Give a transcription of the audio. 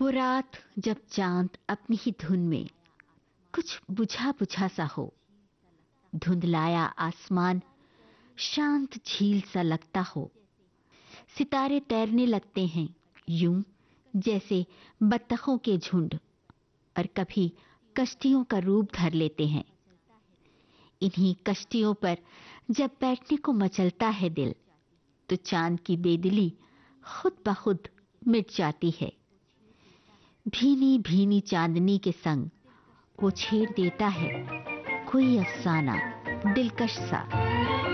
रात जब चांद अपनी ही धुन में कुछ बुझा बुझा सा हो, धुंधलाया आसमान शांत झील सा लगता हो, सितारे तैरने लगते हैं यूं जैसे बत्तखों के झुंड, और कभी कश्तियों का रूप धर लेते हैं। इन्हीं कश्तियों पर जब बैठने को मचलता है दिल, तो चांद की बेदिली खुद ब खुद मिट जाती है। भीनी भीनी चांदनी के संग वो छेड़ देता है कोई अफसाना दिलकश सा।